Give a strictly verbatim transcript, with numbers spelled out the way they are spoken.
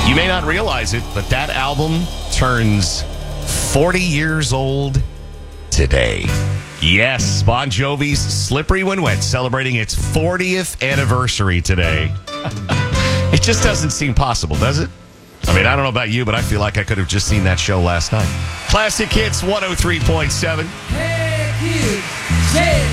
You may not realize it, but that album turns forty years old today. Yes, Bon Jovi's Slippery When Wet, celebrating its fortieth anniversary today. It just doesn't seem possible, does it? I mean, I don't know about you, but I feel like I could have just seen that show last night. Classic Hits one oh three point seven. Hey, kids, say